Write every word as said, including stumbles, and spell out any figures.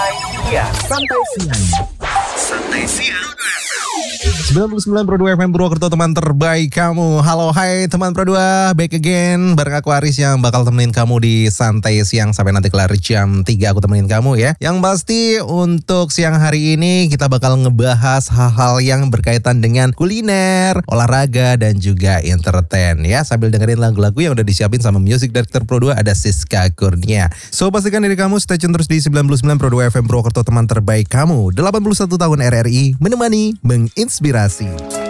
Santai Siang. Santai Siang. Santai Siang. sembilan puluh sembilan koma dua F M Purwokerto, teman terbaik kamu. Halo, hai teman Pro dua, back again bareng aku Aris yang bakal temenin kamu di Santai Siang sampai nanti kelar jam tiga aku temenin kamu ya. Yang pasti untuk siang hari ini kita bakal ngebahas hal-hal yang berkaitan dengan kuliner, olahraga dan juga entertain ya. Sambil dengerin lagu-lagu yang udah disiapin sama music director Pro dua ada Siska Kurnia. So pastikan diri kamu stay tune terus di sembilan puluh sembilan koma dua F M Purwokerto, teman terbaik kamu. delapan puluh satu tahun R R I menemani, menginspirasi.